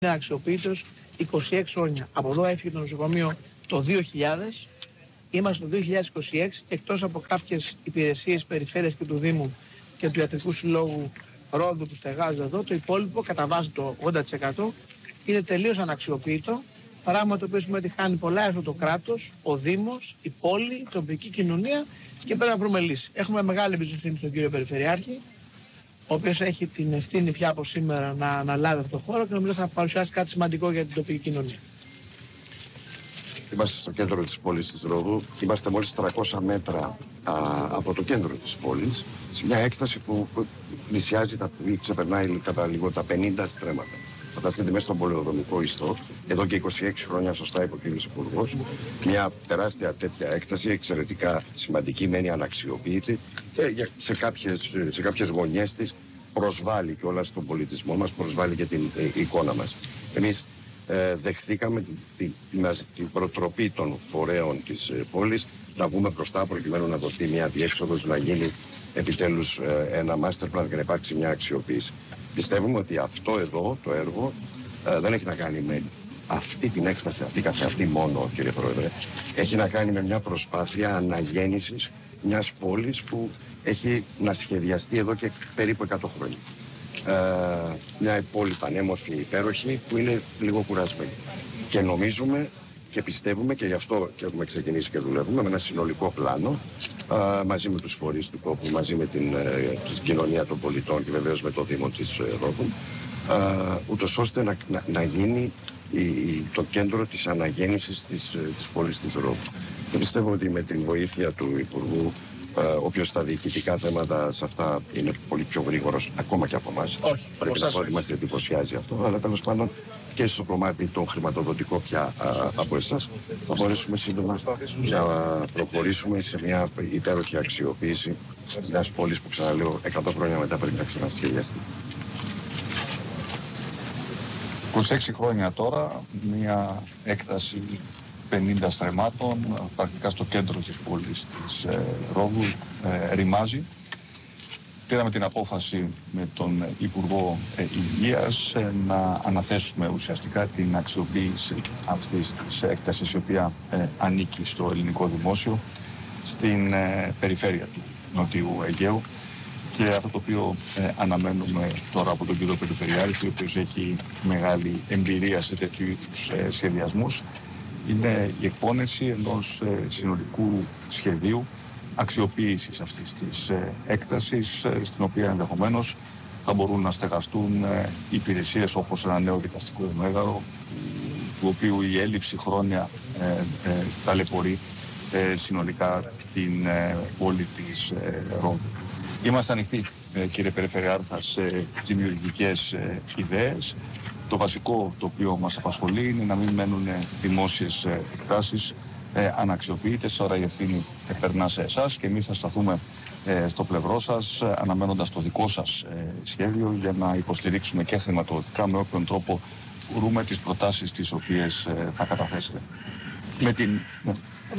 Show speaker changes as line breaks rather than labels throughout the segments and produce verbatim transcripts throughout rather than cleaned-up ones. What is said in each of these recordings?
είναι αξιοποιητός είκοσι έξι χρόνια. Από εδώ έφυγε το νοσοκομείο το δύο χιλιάδες. Είμαστε το δύο χιλιάδες είκοσι έξι, εκτός από κάποιες υπηρεσίες περιφέρειας και του Δήμου και του Ιατρικού Συλλόγου Ρόδου που στεγάζονται εδώ, το υπόλοιπο κατά βάση το ογδόντα τοις εκατό είναι τελείως αναξιοποιητό. Πράγμα το οποίο σημαίνει ότι χάνει πολλά έσοδα το κράτος, ο Δήμος, η πόλη, η τοπική κοινωνία και πρέπει να βρούμε λύση. Έχουμε μεγάλη εμπιστοσύνη στον κύριο Περιφερειάρχη, ο οποίος έχει την ευθύνη πια από σήμερα να αναλάβει αυτό το χώρο και νομίζω θα παρουσιάσει κάτι σημαντικό για την τοπική κοινωνία.
Είμαστε στο κέντρο της πόλης της Ρόδου. Είμαστε μόλις τριακόσια μέτρα α, από το κέντρο της πόλης, σε μια έκταση που πλησιάζει τα, ή ξεπερνάει κατά λίγο τα πενήντα στρέμματα. Φανταστείτε μέσα στον πολεοδομικό ιστό, εδώ και είκοσι έξι χρόνια, σωστά είπε ο κ. Υπουργός, μια τεράστια τέτοια έκταση, εξαιρετικά σημαντική, μένει αναξιοποιητή και σε κάποιες, σε κάποιες γωνιές της προσβάλλει και όλα στον πολιτισμό μας, προσβάλλει και την ε, εικόνα μας. Εμείς ε, δεχθήκαμε την, την, την προτροπή των φορέων της ε, πόλης να βγούμε μπροστά προκειμένου να δοθεί μια διέξοδος, να γίνει επιτέλους ε, ένα master plan και να υπάρξει μια αξιοποίηση. Πιστεύουμε ότι αυτό εδώ το έργο ε, δεν έχει να κάνει με αυτή την έκφραση, αυτή καθ' αυτή μόνο, κύριε Πρόεδρε. Έχει να κάνει με μια προσπάθεια αναγέννησης μιας πόλης που έχει να σχεδιαστεί εδώ και περίπου εκατό χρόνια. Ε, μια πόλη πανέμορφη, υπέροχη, που είναι λίγο κουρασμένη. Και νομίζουμε και πιστεύουμε, και γι' αυτό και έχουμε ξεκινήσει και δουλεύουμε με ένα συνολικό πλάνο α, μαζί με τους φορείς του τόπου, μαζί με την, ε, την κοινωνία των πολιτών και βεβαίως με το Δήμο της ε, Ρόδου, ούτως ώστε να, να, να γίνει η, η, το κέντρο της αναγέννησης της, ε, της πόλης της Ρόδου. Και πιστεύω ότι με την βοήθεια του Υπουργού, ο οποίος στα διοικητικά θέματα σε αυτά είναι πολύ πιο γρήγορος ακόμα και από εμάς.
Όχι,
πρέπει να πω ότι μας εντυπωσιάζει αυτό, αλλά τέλος πάντων και στο κομμάτι των χρηματοδοτικό πια α, από εσάς θα μπορέσουμε σύντομα να προχωρήσουμε σε μια υπέροχη αξιοποίηση μιας πόλης που, ξαναλέω, εκατό χρόνια μετά πρέπει να ξανασχεδιαστεί.
είκοσι έξι χρόνια τώρα, μια έκταση πενήντα στρεμμάτων, πρακτικά στο κέντρο της πόλης της ε, Ρόδου, ε, ρημάζει. Πήραμε την απόφαση με τον Υπουργό ε, Υγείας ε, να αναθέσουμε ουσιαστικά την αξιοποίηση αυτής της έκτασης, η οποία ε, ανήκει στο ελληνικό δημόσιο, στην ε, περιφέρεια του Νοτιού Αιγαίου. Και αυτό το οποίο ε, αναμένουμε τώρα από τον κύριο Περιφερειάρχη, ο οποίος έχει μεγάλη εμπειρία σε τέτοιου είδους ε, σχεδιασμούς, είναι η εκπόνηση ενός ε, συνολικού σχεδίου αξιοποίησης αυτής της ε, έκτασης, ε, στην οποία ενδεχομένως θα μπορούν να στεγαστούν ε, υπηρεσίες όπως ένα νέο δικαστικό μέγαρο, του οποίου η έλλειψη χρόνια ε, ε, ταλαιπωρεί ε, συνολικά την ε, πόλη της ε, Ρόδου. Είμαστε ανοιχτοί, ε, κύριε Περιφερειάρχα, σε δημιουργικές ε, ιδέες. Το βασικό το οποίο μας απασχολεί είναι να μην μένουν δημόσιες εκτάσεις ε, αναξιοποιητές. Τώρα η ευθύνη ε, περνά σε εσάς και εμείς θα σταθούμε ε, στο πλευρό σας, ε, αναμένοντας το δικό σας ε, σχέδιο για να υποστηρίξουμε και χρηματοδοτικά με όποιον τρόπο μπορούμε τις προτάσεις τις οποίες ε, θα καταθέσετε. Με την, ναι,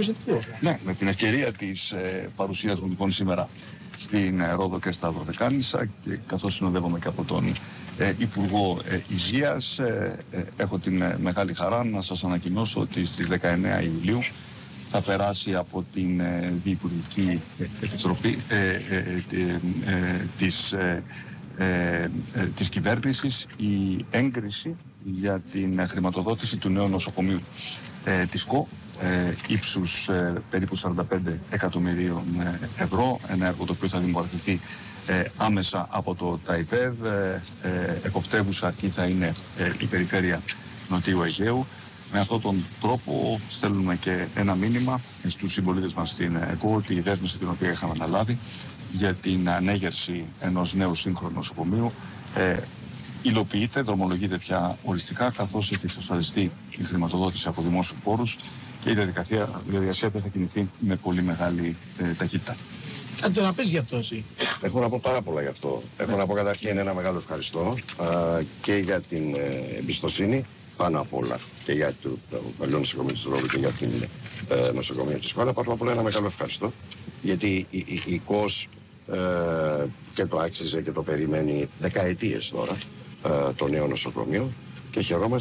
ναι, με την ευκαιρία της ε, παρουσίας μου λοιπόν σήμερα στην ε, Ρόδο και στα Δωδεκάνησα, και καθώς συνοδεύομαι και από τον Ε, Υπουργό ε, Υγείας, ε, ε, έχω την ε, μεγάλη χαρά να σας ανακοινώσω ότι στις δεκαεννέα Ιουλίου θα περάσει από την ε, Διυπουργική Επιτροπή ε, ε, ε, ε, της, ε, ε, ε, της κυβέρνησης η έγκριση για την χρηματοδότηση του νέου νοσοκομείου ε, της ΚΟ, ε, ύψους ε, περίπου σαράντα πέντε εκατομμυρίων ε, ευρώ, ένα έργο το οποίο θα δημιουργηθεί Ε, άμεσα από το ΤΑΙΠΕΔ. Ε, ε, εποπτεύουσα αρχή θα είναι ε, η περιφέρεια Νοτιού Αιγαίου. Με αυτόν τον τρόπο στέλνουμε και ένα μήνυμα στους συμπολίτες μας στην ΕΚΟ ότι η δέσμευση την οποία είχαμε αναλάβει για την ανέγερση ενός νέου σύγχρονου νοσοκομείου ε, υλοποιείται, δρομολογείται πια οριστικά, καθώς έχει εξασφαλιστεί η χρηματοδότηση από δημόσιους πόρους και η διαδικασία, η διαδικασία θα κινηθεί με πολύ μεγάλη ε, ταχύτητα.
Κάτι να πεις γι' αυτό εσύ.
Έχω να πω πάρα πολλά γι' αυτό. Έχω να πω καταρχήν ένα μεγάλο ευχαριστώ α, και για την ε, εμπιστοσύνη πάνω απ' όλα και για το, το παλιό νοσοκομείο της Ρόδου και για την ε, νοσοκομείο της Χώρα. Πάνω απ' όλα ένα μεγάλο ευχαριστώ, γιατί η, η, η ΚΟΣ ε, και το άξιζε και το περιμένει δεκαετίες τώρα ε, το νέο νοσοκομείο. και χαιρόμαστε